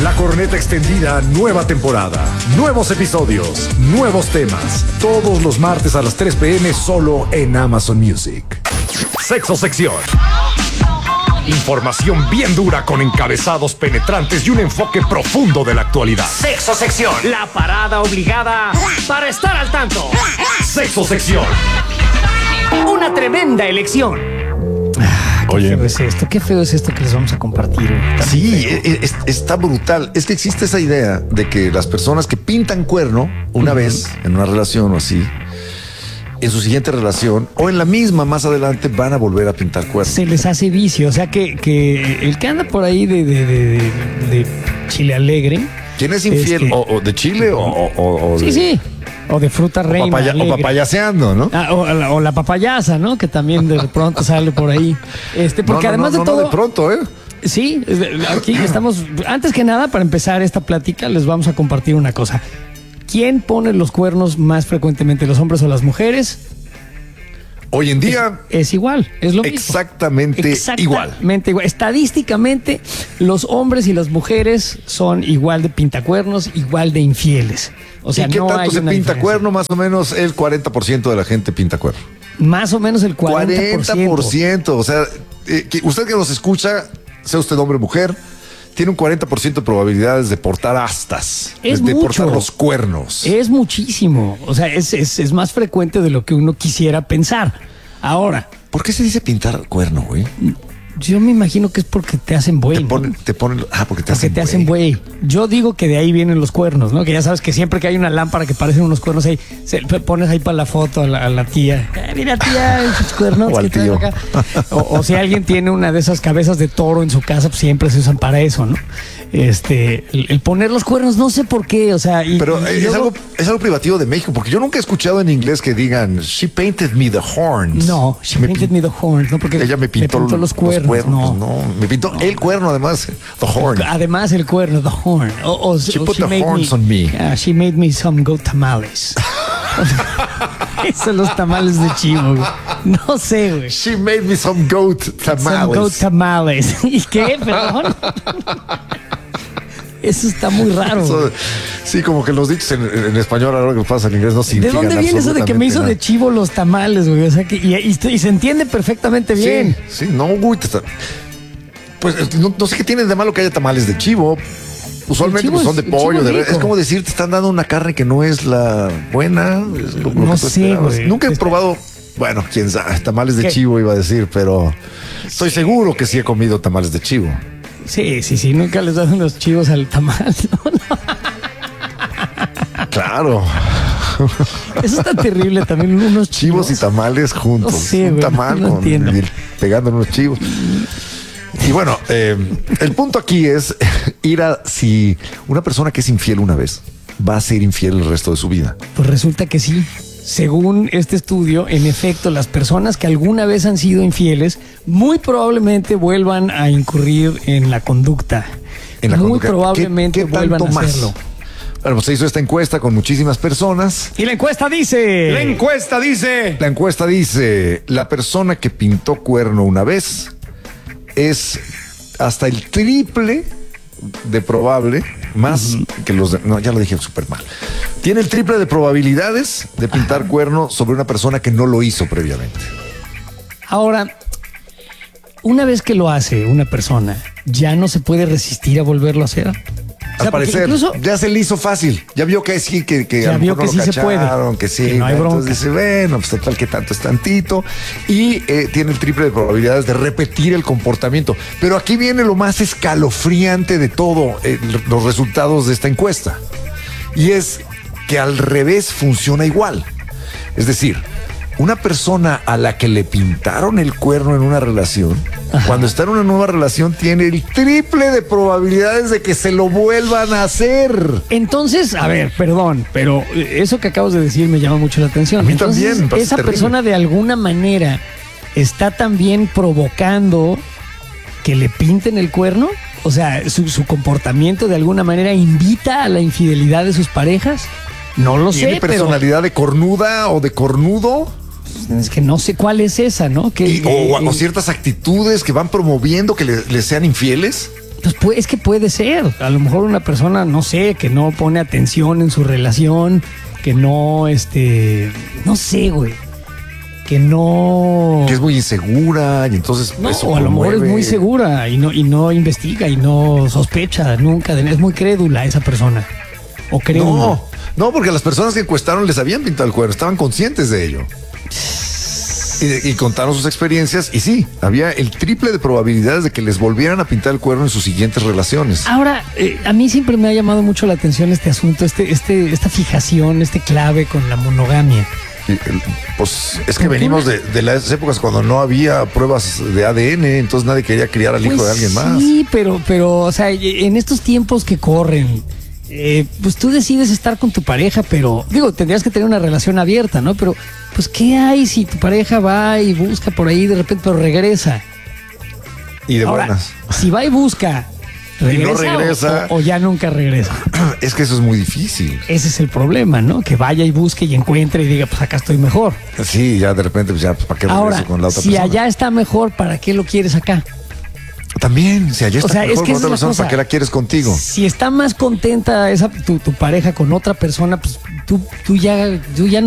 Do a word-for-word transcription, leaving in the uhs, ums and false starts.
La Corneta Extendida, nueva temporada. Nuevos episodios, nuevos temas. Todos los martes a las tres p.m. solo en Amazon Music. Sexo Sección. Información bien dura con encabezados penetrantes y un enfoque profundo de la actualidad. Sexo Sección. La parada obligada para estar al tanto. Sexo Sección. Una tremenda elección. Qué Oye, feo es esto, qué feo es esto que les vamos a compartir. Está Sí, feo. es- es- está brutal. Es que existe esa idea de que las personas que pintan cuerno una vez en una relación o así, en su siguiente relación o en la misma más adelante van a volver a pintar cuerno. Se les hace vicio, o sea que, que el que anda por ahí de, de, de, de- de Chile Alegre. ¿Quién es infiel? Es que- o, o de Chile o, o- o- o Sí, de, sí. O de fruta o reina. papaya- o alegre. papayaseando, ¿no? Ah, o, la, o la papayasa, ¿no? Que también de pronto sale por ahí. Este, porque No, no, además no, de no, no, todo. de pronto, ¿eh? Sí, es de- aquí estamos. Antes que nada, para empezar esta plática, les vamos a compartir una cosa. ¿Quién pone los cuernos más frecuentemente, los hombres o las mujeres? Hoy en día, Es igual, es lo mismo. exactamente, igual. Exactamente igual. Estadísticamente, los hombres y las mujeres son igual de pintacuernos, igual de infieles. O sea, ¿Y qué no tanto hay se una pinta diferencia. cuerno? Más o menos el cuarenta por ciento de la gente pinta cuerno. Más o menos el cuarenta por ciento. cuarenta por ciento. O sea, eh, que usted que nos escucha, sea usted hombre o mujer, tiene un cuarenta por ciento de probabilidades de portar astas, Es de, de mucho. portar los cuernos. Es muchísimo. O sea, es, es, es más frecuente de lo que uno quisiera pensar. Ahora, ¿Por qué se dice pintar cuerno, güey? yo me imagino que es porque te hacen buey. Te ¿no? ponen, te ponen, ah, porque te Porque hacen te hacen güey. buey. Yo digo que de ahí vienen los cuernos, ¿no? Que ya sabes que siempre que hay una lámpara que parecen unos cuernos ahí, se, pones ahí para la foto a la, a la tía. "Eh, mira, tía, esos cuernos O al que traes tío. acá". O, o si alguien tiene una de esas cabezas de toro en su casa, pues siempre se usan para eso, ¿no? Este, el, el poner los cuernos, no sé por qué, o sea. Y, Pero y eh, es, luego- algo, es algo privativo de México, porque yo nunca he escuchado en inglés que digan, she painted me the horns. No, she Me painted pin- me the horns, ¿no? Porque Ella me pintó, los cuernos, no. no. Me pintó el cuerno, además, the horn. Además el cuerno, the horn. O, o- She o put the made horns on me. Yeah, she made me some goat tamales. Esos son los tamales de chivo, güey. No sé, güey. She made me some goat Some goat tamales. tamales. ¿Y qué? Perdón. Eso está muy raro. Eso, güey. sí, como que los dichos en, en español, ahora que pasa en inglés, no ¿De significan dónde viene eso de que me hizo de absolutamente chivo los tamales, güey? O sea que, y, y- y se entiende perfectamente nada. bien. Sí, sí, no, güey. te está- Pues eh, no, no sé qué tiene de malo que haya tamales de chivo. Usualmente chivo pues, son de es- el chivo pollo, es de res. rico. Es como decir, te están dando una carne que no es la buena. Es lo- lo No que tú sé, esperabas. güey. Nunca he Está- probado, bueno, quién sabe, tamales de ¿Qué? chivo iba a decir, pero estoy seguro que sí he comido tamales de chivo. Sí, sí, sí. Nunca les dan unos chivos al tamal. ¿no? No. Claro. Eso está terrible también. Unos chivos. Chivos y tamales juntos. No sé, un güey, tamal no con entiendo. y pegando unos chivos. Y bueno, eh, el punto aquí es ir a si una persona que es infiel una vez va a ser infiel el resto de su vida. Pues resulta que sí. Según este estudio, en efecto, las personas que alguna vez han sido infieles muy probablemente vuelvan a incurrir en la conducta. En la muy conducta. probablemente ¿Qué- qué vuelvan tanto a más? hacerlo. Bueno, pues se hizo esta encuesta con muchísimas personas. Y la encuesta dice... la encuesta dice... La encuesta dice, la persona que pintó cuerno una vez es hasta el triple de probable, más que los de, no, ya lo dije súper mal. Tiene el triple de probabilidades de pintar cuerno sobre una persona que no lo hizo previamente. Ahora, una vez que lo hace una persona, ¿ya no se puede resistir a volverlo a hacer? O sea, Al porque parecer, incluso ya se le hizo fácil. Ya vio que sí, que, que Ya a lo vio mejor que no sí lo se puede. cacharon, que sí. Que no hay Entonces bronca. dice, bueno, pues total que tanto es tantito. Y eh, tiene el triple de probabilidades de repetir el comportamiento. Pero aquí viene lo más escalofriante de todo, eh, los resultados de esta encuesta. Y es que al revés funciona igual. Es decir, una persona a la que le pintaron el cuerno en una relación, cuando está en una nueva relación, tiene el triple de probabilidades de que se lo vuelvan a hacer. entonces, a ver, perdón, pero eso que acabas de decir me llama mucho la atención. A mí Entonces, también, me parece esa terrible. persona de alguna manera está también provocando que le pinten el cuerno. O sea, su, su comportamiento de alguna manera invita a la infidelidad de sus parejas. No lo ¿Tiene sé, pero personalidad de cornuda o de cornudo? es que no sé cuál es esa, ¿no? Que, Y- o, eh, o ciertas actitudes que van promoviendo que le, le sean infieles. Pues, pues es que puede ser. A lo mejor una persona, no sé, que no pone atención en su relación, que no, este, no sé, güey. Que no... Que es muy insegura y entonces No, eso o a lo mejor es promueve- muy segura y no, y no investiga y no sospecha nunca. de- Es muy crédula esa persona. O crédula. No, no, porque las personas que encuestaron les habían pintado el cuerno, estaban conscientes de ello. Y, y contaron sus experiencias y sí, había el triple de probabilidades de que les volvieran a pintar el cuerno en sus siguientes relaciones. Ahora, eh, a mí siempre me ha llamado mucho la atención este asunto, este, este, esta fijación, este clave con la monogamia. Y, el- Pues es que ¿Por qué venimos una- de, de las épocas cuando no había pruebas de A D N, entonces nadie quería criar al hijo Pues de alguien más. Sí, pero, pero, o sea, en estos tiempos que corren, eh, pues tú decides estar con tu pareja, pero, digo, tendrías que tener una relación abierta, ¿no? Pero, pues, ¿qué hay si tu pareja va y busca por ahí de repente, pero regresa? Y de Ahora, buenas. si va y busca, Y no ¿regresa, regresa. O, o ya nunca regresa? Es que eso es muy difícil. Ese es el problema, ¿no? Que vaya y busque y encuentre y diga, pues acá estoy mejor. Sí, ya de repente, pues ya, pues, ¿para qué regreso Ahora, con la otra si persona? allá está mejor, ¿para qué lo quieres acá? También, si allá está O sea, mejor es que con esa otra es la persona, cosa. ¿para qué la quieres contigo? Si está más contenta esa tu, tu pareja con otra persona, pues tú, tú ya, tú ya no